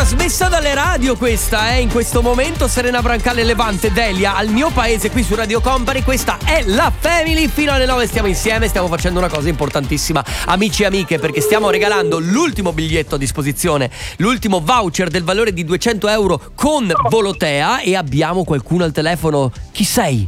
trasmessa dalle radio questa, in questo momento. Serena Brancale, Levante, Delia al mio paese qui su Radio Company. Questa è la Family. Fino alle 9 stiamo insieme, stiamo facendo una cosa importantissima, amici e amiche, perché stiamo regalando l'ultimo biglietto a disposizione, l'ultimo voucher del valore di 200 euro con Volotea, e abbiamo qualcuno al telefono. Chi sei?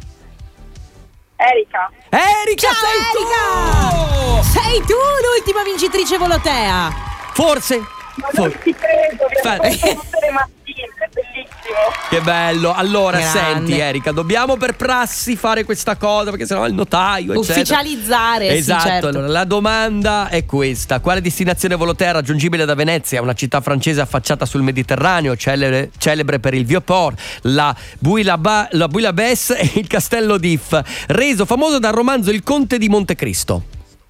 Erika. Ciao, Erika! Sei tu l'ultima vincitrice Volotea. Forse. Ma non ci credo, vi abbiamo tutte le mattine, è bellissimo. Che bello. Allora, Grande. senti Erika, dobbiamo per prassi fare questa cosa, perché sennò il notaio, eccetera. Ufficializzare. Esatto, sì, certo. allora la domanda è questa: quale destinazione Volotea raggiungibile da Venezia? Una città francese affacciata sul Mediterraneo, celebre per il Vieux-Port, la Bouillabaisse e il castello d'If, reso famoso dal romanzo Il Conte di Montecristo.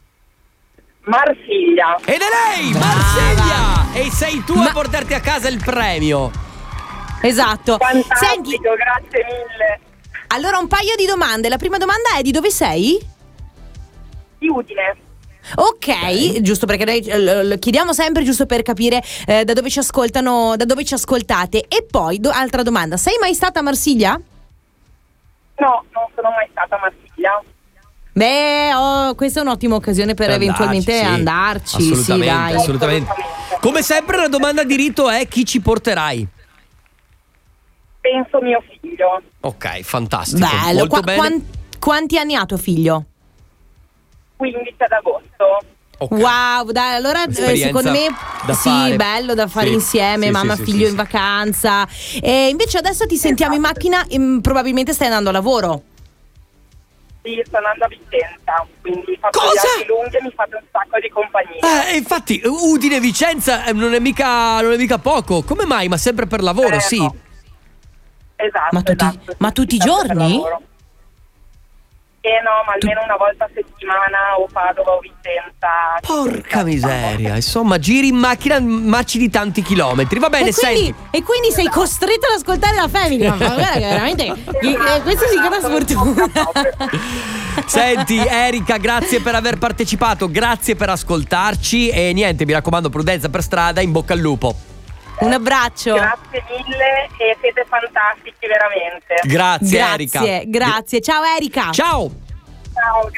Marsiglia. Ed è lei, Marsiglia! E sei tu a portarti a casa il premio. Esatto. Fantastico, Senti, grazie mille. allora un paio di domande. La prima domanda è: di dove sei? Di Udine. Ok, giusto perché noi lo chiediamo sempre giusto per capire da dove ci ascoltano, da dove ci ascoltate. E poi, altra domanda: sei mai stata a Marsiglia? No, non sono mai stata a Marsiglia. Beh, questa è un'ottima occasione per eventualmente andarci. Assolutamente, sì, dai. assolutamente. Come sempre la domanda di rito è: chi ci porterai? Penso mio figlio. Ok, fantastico. Bello. Molto bene. Quanti anni ha tuo figlio? 15 ad agosto. Ok. Wow, dai, allora Esperienza secondo me da sì, fare. bello da fare Sì, insieme, sì, mamma, sì, figlio sì, in vacanza. E invece adesso ti sentiamo in macchina, probabilmente stai andando a lavoro. Sì, sto andando a Vicenza, quindi faccio Cosa? viaggi lunghi e mi fate un sacco di compagnia. Infatti Udine Vicenza non è mica poco. Come mai? Ma sempre per lavoro, sì. No. Esatto, Ma tutti i giorni? No, ma almeno una volta a settimana o Padova o Vicenza. Porca miseria, insomma, giri in macchina, marci di tanti chilometri. Va bene, senti. E quindi sei costretto ad ascoltare la Family. Ma guarda che veramente questa sì che è una sfortuna. Senti Erika, grazie per aver partecipato, grazie per ascoltarci e niente, mi raccomando, prudenza per strada, in bocca al lupo. Un abbraccio. Grazie mille e siete fantastici veramente. Grazie Erika. Grazie. Ciao Erika. Ciao. Ciao.